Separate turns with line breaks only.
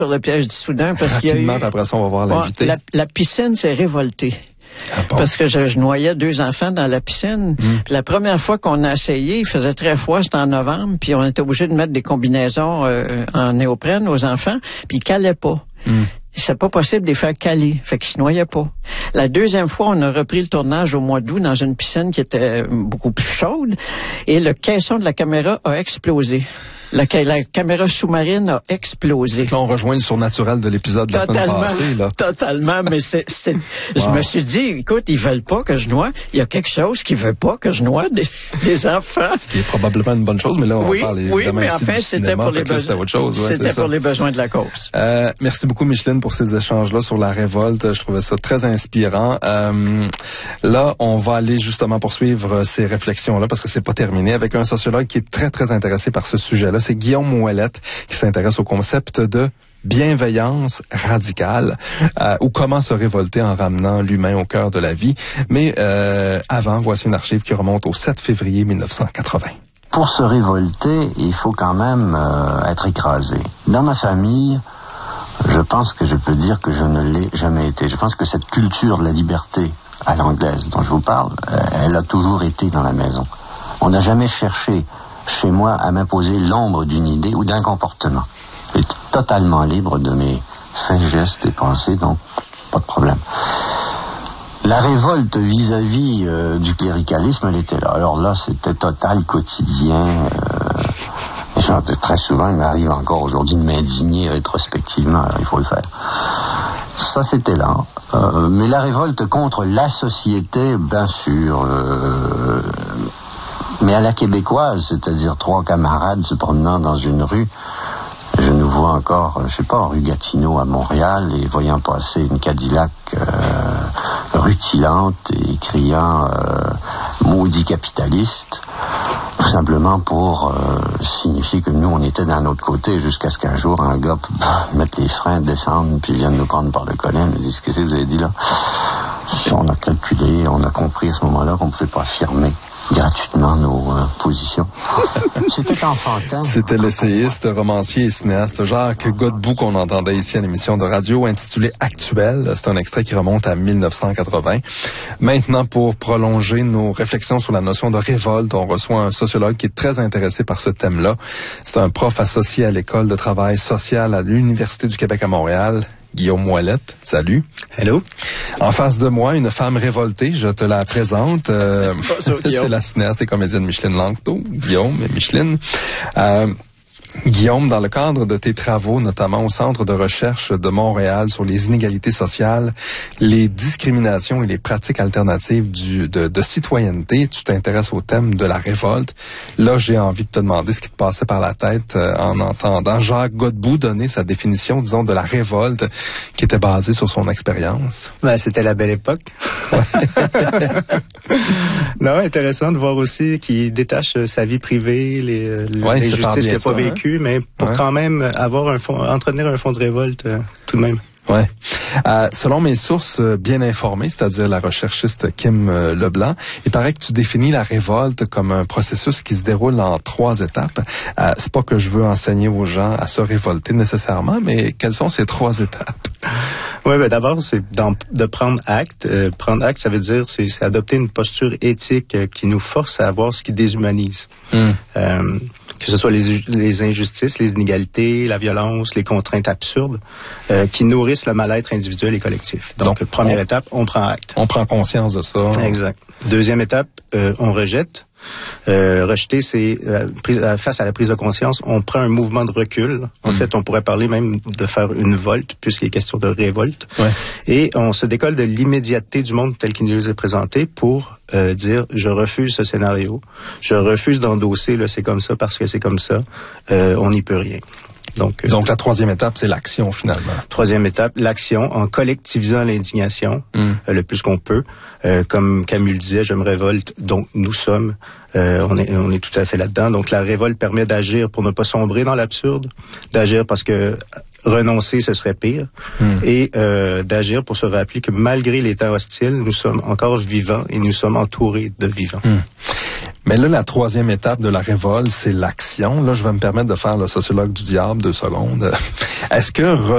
sur le piège d'Issoudun parce qu'il y a eu...
Rapidement, après ça, on va voir l'invité.
La piscine s'est révoltée.
Ah bon?
Parce que je noyais 2 enfants dans la piscine. Puis la première fois qu'on a essayé, il faisait très froid, c'était en novembre, puis on était obligé de mettre des combinaisons en néoprène aux enfants, puis ils calaient pas. C'est pas possible de les faire caler, fait qu'ils se noyaient pas. La deuxième fois, on a repris le tournage au mois d'août dans une piscine qui était beaucoup plus chaude, et le caisson de la caméra a explosé. La caméra sous-marine a explosé.
Là, on rejoint le surnaturel de l'épisode de la semaine passée, là.
Totalement, mais je me suis dit, écoute, ils veulent pas que je noie. Il y a quelque chose qui veut pas que je noie des enfants.
Ce qui est probablement une bonne chose, mais là, on parle évidemment
mais enfin, c'était pour les besoins. C'était pour les besoins de la cause.
Merci beaucoup, Micheline, pour ces échanges-là sur la révolte. Je trouvais ça très inspirant. Là, on va aller justement poursuivre ces réflexions-là parce que c'est pas terminé avec un sociologue qui est très, très intéressé par ce sujet-là. C'est Guillaume Ouellette qui s'intéresse au concept de bienveillance radicale ou comment se révolter en ramenant l'humain au cœur de la vie. Mais avant, voici une archive qui remonte au 7 février 1980.
Pour se révolter, il faut quand même être écrasé. Dans ma famille, je pense que je peux dire que je ne l'ai jamais été. Je pense que cette culture de la liberté à l'anglaise dont je vous parle, elle a toujours été dans la maison. On n'a jamais cherché chez moi à m'imposer l'ombre d'une idée ou d'un comportement. J'étais totalement libre de mes faits, gestes et pensées, donc pas de problème. La révolte vis-à-vis du cléricalisme, elle était là. Alors là, c'était total, quotidien. Très souvent, il m'arrive encore aujourd'hui de m'indigner rétrospectivement. Alors, il faut le faire. Ça, c'était là. Mais la révolte contre la société, bien sûr... mais à la québécoise, c'est-à-dire 3 camarades se promenant dans une rue, je nous vois encore, je sais pas, rue Gatineau à Montréal, et voyant passer une Cadillac rutilante et criant maudit capitaliste, tout simplement pour signifier que nous, on était d'un autre côté, jusqu'à ce qu'un jour, un gars mette les freins, descende, puis vienne nous prendre par le collet, nous dit, qu'est-ce que vous avez dit là? On a calculé, on a compris à ce moment-là qu'on ne pouvait pas affirmer gratuitement nos positions. C'était enfantin.
C'était l'essayiste, romancier et cinéaste Jacques Godbout qu'on entendait ici à l'émission de radio intitulée Actuel. C'est un extrait qui remonte à 1980. Maintenant, pour prolonger nos réflexions sur la notion de révolte, on reçoit un sociologue qui est très intéressé par ce thème-là. C'est un prof associé à l'école de travail social à l'Université du Québec à Montréal. Guillaume Ouellette, salut.
Hello.
En face de moi, une femme révoltée, je te la présente. C'est la cinéaste et comédienne Micheline Langto. Guillaume et Micheline. Guillaume, dans le cadre de tes travaux, notamment au Centre de recherche de Montréal sur les inégalités sociales, les discriminations et les pratiques alternatives de citoyenneté, tu t'intéresses au thème de la révolte. Là, j'ai envie de te demander ce qui te passait par la tête en entendant Jacques Godbout donner sa définition, disons, de la révolte qui était basée sur son expérience.
Ben, c'était la belle époque. Non, intéressant de voir aussi qu'il détache sa vie privée, les injustices qu'il n'a pas vécues. Mais pour quand même entretenir un fond de révolte tout de même.
Ouais. Selon mes sources bien informées, c'est-à-dire la recherchiste Kim Leblanc, il paraît que tu définis la révolte comme un processus qui se déroule en 3 étapes. C'est pas que je veux enseigner aux gens à se révolter nécessairement, mais quelles sont ces 3 étapes?
Oui, ben d'abord, c'est de prendre acte. Prendre acte, ça veut dire c'est adopter une posture éthique qui nous force à voir ce qui déshumanise. Que ce soit les injustices, les inégalités, la violence, les contraintes absurdes qui nourrissent le mal-être individuel et collectif. Donc première étape, on prend acte.
On prend conscience de ça.
Exact. Deuxième étape, on rejette. Rejeter, c'est face à la prise de conscience, on prend un mouvement de recul. En fait, on pourrait parler même de faire une volte, puisqu'il est question de révolte. Ouais. Et on se décolle de l'immédiateté du monde tel qu'il nous est présenté pour dire je refuse ce scénario, je refuse d'endosser le c'est comme ça parce que c'est comme ça, on n'y peut rien. Donc
la 3e étape, c'est l'action finalement.
3e étape, l'action en collectivisant l'indignation le plus qu'on peut. Comme Camus le disait, je me révolte, donc nous sommes. On est tout à fait là-dedans. Donc la révolte permet d'agir pour ne pas sombrer dans l'absurde, d'agir parce que renoncer, ce serait pire, et d'agir pour se rappeler que malgré les temps hostiles, nous sommes encore vivants et nous sommes entourés de vivants.
Mais là, la 3e étape de la révolte, c'est l'action. Là, je vais me permettre de faire le sociologue du diable 2 secondes. Est-ce que